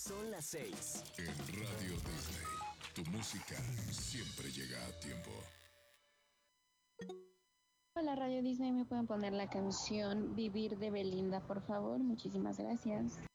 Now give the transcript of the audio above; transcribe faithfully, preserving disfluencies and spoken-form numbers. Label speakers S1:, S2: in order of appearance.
S1: Son las seis.
S2: En Radio Disney, tu música siempre llega a tiempo.
S3: Hola Radio Disney, ¿me pueden poner la canción Vivir de Belinda, por favor? Muchísimas gracias.